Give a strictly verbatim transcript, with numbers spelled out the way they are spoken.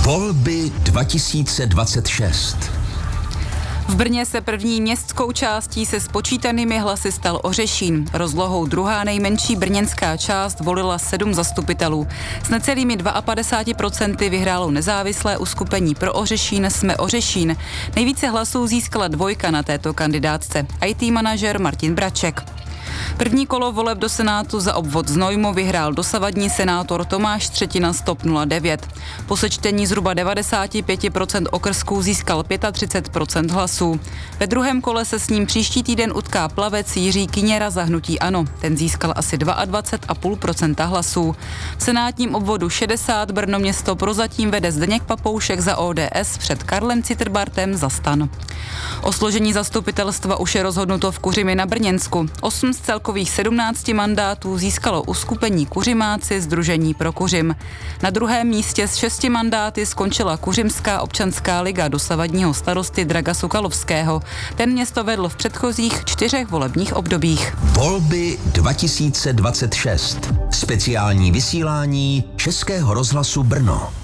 Volby dva tisíce dvacet šest. V Brně se první městskou částí se spočítanými hlasy stal Ořešín. Rozlohou druhá nejmenší brněnská část volila sedm zastupitelů. S necelými padesát dva procent vyhrálo nezávislé uskupení Pro Ořešín Jsme Ořešín. Nejvíce hlasů získala dvojka na této kandidátce. í té manažer Martin Braček. První kolo voleb do Senátu za obvod Znojmo vyhrál dosavadní senátor Tomáš Třetina z TOP nula devět. Po sečtení zhruba devadesát pět procent okrsků získal třicet pět procent hlasů. Ve druhém kole se s ním příští týden utká plavec Jiří Kyněra za hnutí ANO. Ten získal asi dvacet dva celá pět procenta hlasů. V senátním obvodu šedesát Brno město prozatím vede Zdeněk Papoušek za ó dé es před Karlem Citterbartem za STAN. O složení zastupitelstva už je rozhodnuto v Kuřimi na Brněnsku. Osm z celkových sedmnácti mandátů získalo uskupení Kuřimáci Sdružení pro Kuřim. Na druhém místě s šesti mandáty skončila Kuřimská občanská liga dosavadního starosty Draga Sukalovského. Ten město vedl v předchozích čtyřech volebních obdobích. Volby dva tisíce dvacet šest. Speciální vysílání Českého rozhlasu Brno.